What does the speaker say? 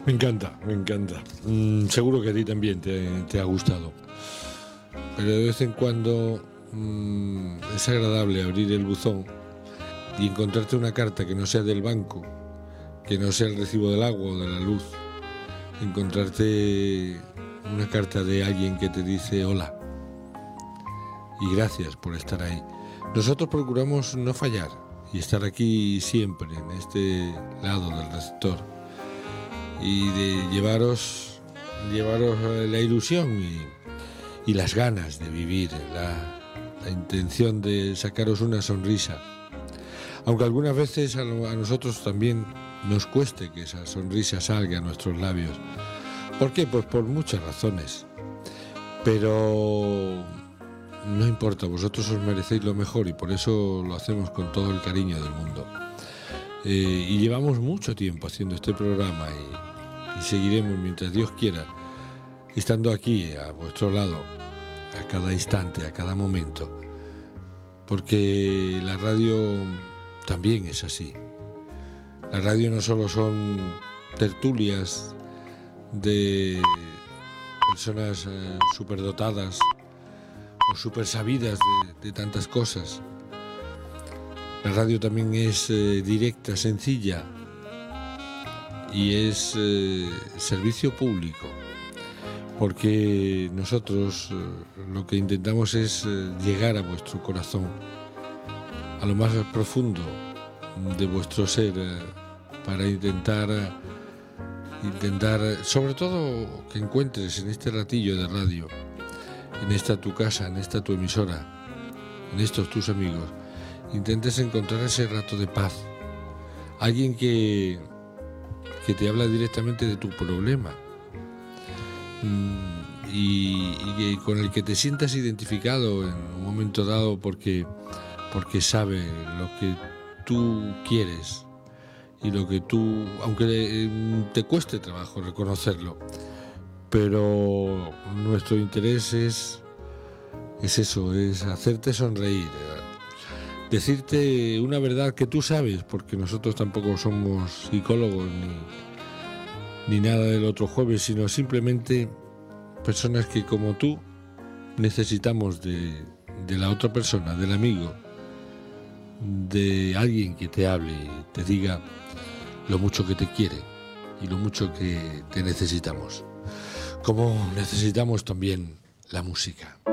Me encanta, me encanta. Seguro que a ti también te ha gustado. Pero de vez en cuando es agradable abrir el buzón y encontrarte una carta que no sea del banco, que no sea el recibo del agua o de la luz. Encontrarte una carta de alguien que te dice hola y gracias por estar ahí. Nosotros procuramos no fallar y estar aquí siempre, en este lado del receptor, y de llevaros la ilusión y las ganas de vivir, la intención de sacaros una sonrisa. Aunque algunas veces a nosotros también nos cueste que esa sonrisa salga a nuestros labios. ¿Por qué? Pues por muchas razones. Pero no importa, vosotros os merecéis lo mejor y por eso lo hacemos con todo el cariño del mundo. Y llevamos mucho tiempo haciendo este programa y seguiremos mientras Dios quiera, estando aquí a vuestro lado, a cada instante, a cada momento. Porque la radio también es así. La radio no solo son tertulias de personas superdotadas o super sabidas de tantas cosas. La radio también es directa, sencilla y es servicio público, porque nosotros lo que intentamos es llegar a vuestro corazón, a lo más profundo de vuestro ser, para intentar, sobre todo, que encuentres en este ratillo de radio, en esta tu casa, en esta tu emisora, en estos tus amigos, intentes encontrar ese rato de paz, alguien que te habla directamente de tu problema y con el que te sientas identificado en un momento dado porque sabe lo que tú quieres y lo que tú, aunque te cueste trabajo reconocerlo, pero nuestro interés es eso, es hacerte sonreír, decirte una verdad que tú sabes, porque nosotros tampoco somos psicólogos ni nada del otro jueves, sino simplemente personas que como tú necesitamos de la otra persona, del amigo, de alguien que te hable y te diga lo mucho que te quiere y lo mucho que te necesitamos, como necesitamos también la música.